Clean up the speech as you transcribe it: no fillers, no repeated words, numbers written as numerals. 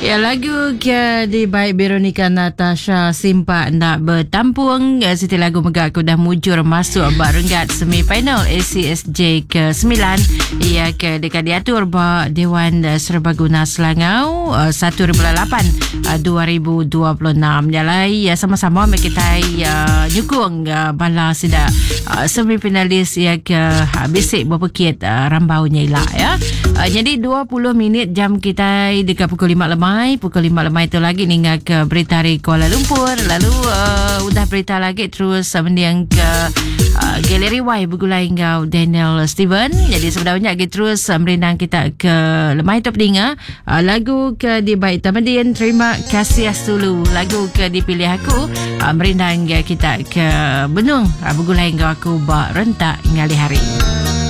Ya, lagu ke di baik Veronica Natasha Simpak nak bertampung. Siti lagu megak aku dah mujur masuk bak renggat semifinal ACSJ ke-9. Ia ke dekat diatur bak Dewan Serbaguna Selangau 1.8 2026. Jalai sama-sama kita nyukung bala sida semifinalis ia ke bisik berpekit rambaunya ilah ya. Jadi 20 minit jam kita dekat pukul 5 lemai. Pukul 5 lemai itu lagi hingga ke berita dari Kuala Lumpur. Lalu udah berita lagi terus mendiang ke Galeri Y bergulai hingga Daniel Steven. Jadi sebenarnya lagi terus merindang kita ke lemai top dinga. Lagu ke di baik Tamadin. Terima kasih Asulu. Lagu ke dipilih aku merindang kita ke Benung bergulai hingga aku bak rentak ngali hari.